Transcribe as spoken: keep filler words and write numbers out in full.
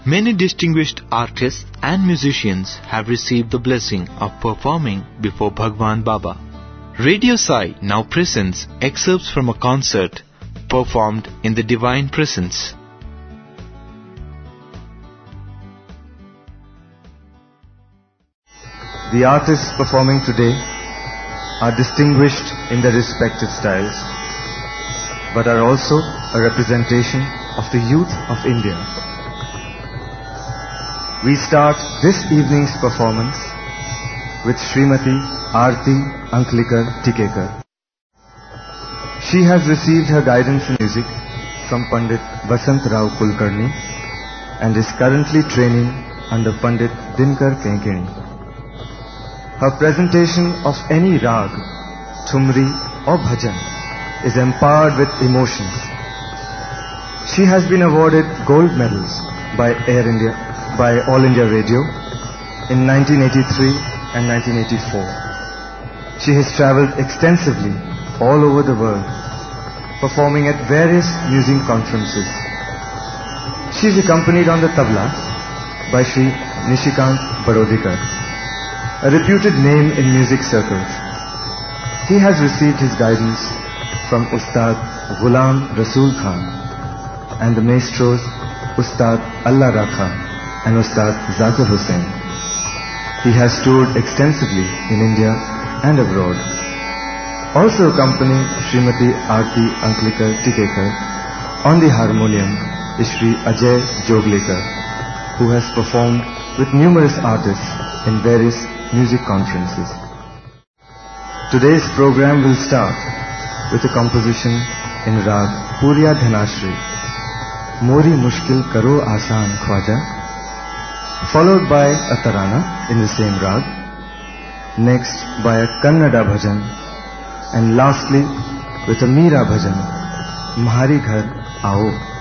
Many distinguished artists and musicians have received the blessing of performing before Bhagwan Baba. Radio Sai now presents excerpts from a concert performed in the Divine Presence. The artists performing today are distinguished in their respective styles, but are also a representation of the youth of India. We start this evening's performance with Srimati Aarti Anklikar Tikekar. She has received her guidance in music from Pandit Vasant Rao Kulkarni and is currently training under Pandit Dinkar Kenkeni. Her presentation of any rag, thumri or bhajan is empowered with emotions. She has been awarded gold medals by Air India, by All India Radio in nineteen eighty-three and nineteen eighty-four. She has travelled extensively all over the world, performing at various music conferences. She is accompanied on the tabla by Shri Nishikant Barodikar, a reputed name in music circles. He has received his guidance from Ustad Ghulam Rasool Khan and the maestros Ustad Allah Ra Khan and Ustad Zakir Hussain. He has toured extensively in India and abroad. Also accompanying Srimati Aarti Anklikar Tikekar on the harmonium is Shri Ajay Joglekar, who has performed with numerous artists in various music conferences. Today's program will start with a composition in Rag Puriya Dhanashri, Mori Mushkil Karo Asan Khwaja, followed by a tarana in the same rag, next by a Kannada bhajan, and lastly with a Meera bhajan, Mhari Ghar Aao.